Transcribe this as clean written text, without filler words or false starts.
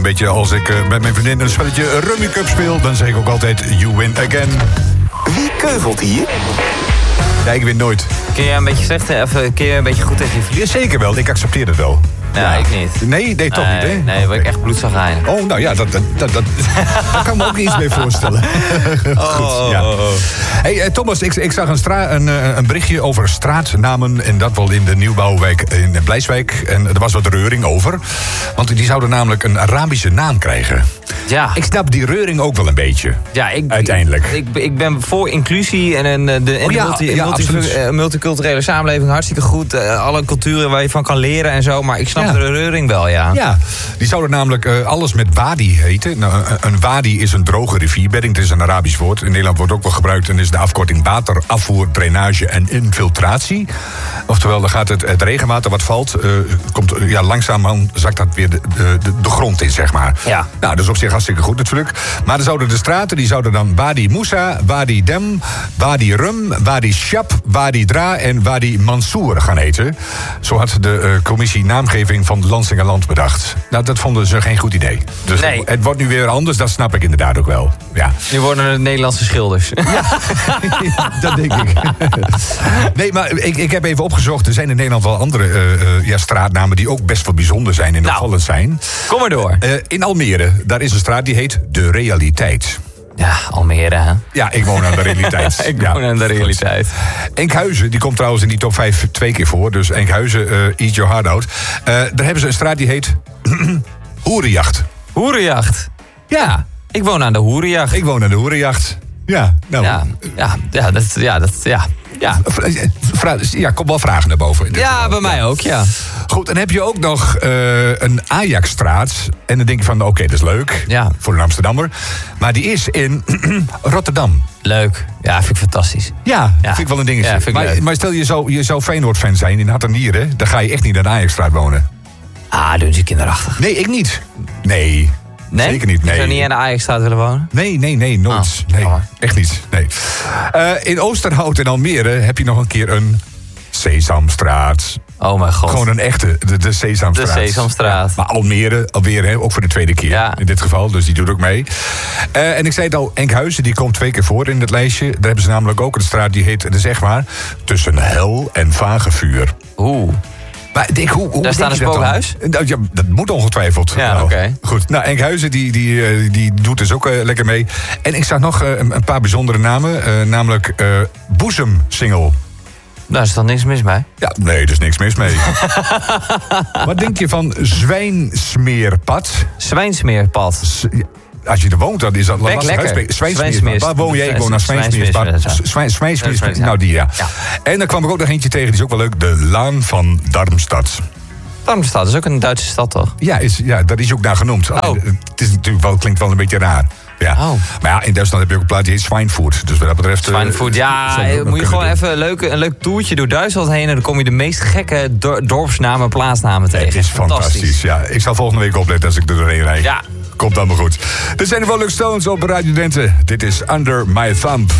een beetje als ik met mijn vriendin een spelletje Rummy Cup speel, dan zeg ik ook altijd, you win again. Wie keuvelt hier? Ja, ik win nooit. Kun je een beetje slecht, of kun je een beetje goed tegen je verlies? Ja, zeker wel, ik accepteer het wel. Ja, ik niet. Nee, toch niet, hè? Nee, word ik echt bloedzagrijnig. Oh, nou ja, daar kan me ook iets mee voorstellen. Goed, ja. Hey, Thomas, ik zag een berichtje over straatnamen, en dat wel in de nieuwbouwwijk in Blijswijk. En er was wat reuring over, want die zouden namelijk een Arabische naam krijgen. Ja. Ik snap die reuring ook wel een beetje, uiteindelijk. Ik ben voor inclusie en de multiculturele samenleving hartstikke goed. Alle culturen waar je van kan leren en zo, maar ik snap de reuring wel, ja. Ja, die zouden namelijk alles met wadi heten. Nou, een wadi is een droge rivierbedding. Het is een Arabisch woord. In Nederland wordt ook wel gebruikt en is de afkorting waterafvoer, drainage en infiltratie. Oftewel, dan gaat het regenwater wat valt, langzaamaan zakt dat weer de grond in, zeg maar. Ja. Nou, dat is op zich hartstikke goed natuurlijk. Maar dan zouden de straten, die zouden dan Wadi Moussa, Wadi Dem, Wadi Rum, Wadi Shab, Wadi Dra en Wadi Mansour gaan heten. Zo had de commissie naamgeving van Lansingerland bedacht. Nou, dat vonden ze geen goed idee. Dus het wordt nu weer anders, dat snap ik inderdaad ook wel. Ja. Nu worden het Nederlandse schilders. Ja, dat denk ik. Nee, maar ik heb even opgezocht. Er zijn in Nederland wel andere straatnamen die ook best wel bijzonder zijn en opvallend zijn. Kom maar door. In Almere, daar is een straat die heet De Realiteit. Ja, Almere, hè? Ja, ik woon aan de realiteit. Ik woon aan de realiteit. Enkhuizen, die komt trouwens in die top 5 2 keer voor. Dus Enkhuizen, eat your heart out. Daar hebben ze een straat die heet Hoerenjacht. Hoerenjacht? Ja, ik woon aan de Hoerenjacht. Ik woon aan de Hoerenjacht. Ja, nou. Ja, kom wel vragen naar boven. Ja, bij mij ook, ja. Goed, en heb je ook nog een Ajaxstraat. En dan denk je van, oké, dat is leuk. Ja. Voor een Amsterdammer. Maar die is in Rotterdam. Leuk. Ja, vind ik fantastisch. Ja, vind ik wel een dingetje. Ja, vind ik leuk. Maar stel, je zou Feyenoord-fan zijn in Hart en Nieren. Dan ga je echt niet aan de Ajaxstraat wonen. Ah, doen ze kinderachtig. Nee, ik niet. Nee? Zeker niet, nee. Je zou niet aan de Ajaxstraat willen wonen? Nee, nooit. Nee, echt niet. Nee. In Oosterhout en Almere heb je nog een keer een Sesamstraat. Oh mijn god. Gewoon een echte, de Sesamstraat. De Sesamstraat. Ja, maar Almere alweer, ook voor de tweede keer in dit geval. Dus die doet ook mee. En ik zei het al, Enkhuizen, die komt 2 keer voor in het lijstje. Daar hebben ze namelijk ook een straat die heet, zeg maar, Tussen Hel en Vagevuur. Oeh. Maar ik denk, hoe daar staat een spookhuis? Ja, dat moet ongetwijfeld. Ja, oké. Goed, nou, Enkhuizen die doet dus ook lekker mee. En ik zag nog een paar bijzondere namen. Namelijk Boezemsingel. Daar is dan niks mis mee? Ja, nee, er is niks mis mee. Wat denk je van Zwijnsmeerpad? Zwijnsmeerpad? Als je er woont, dan is dat lastig uitspreken. Zwijnsmeerpad. Waar woon jij? Ik woon naar Zwijnsmeerpad. Nou, die ja. En dan kwam ik ook nog eentje tegen, die is ook wel leuk. De Laan van Darmstadt. Darmstadt is ook een Duitse stad, toch? Ja, dat is ook naar genoemd. Oh. Het is natuurlijk wel, klinkt wel een beetje raar. Ja. Oh. Maar ja, in Duitsland heb je ook een plaats die heet Schweinfurt. Dus wat dat betreft... Schweinfurt, moet je gewoon even een leuk toertje door Duitsland heen... en dan kom je de meest gekke dorpsnamen, plaatsnamen tegen. Het is fantastisch, ja. Ik zal volgende week opletten als ik er doorheen rijd. Ja. Komt allemaal goed. Dit zijn de Rolling Stones op Radio Drenthe. Dit is Under My Thumb.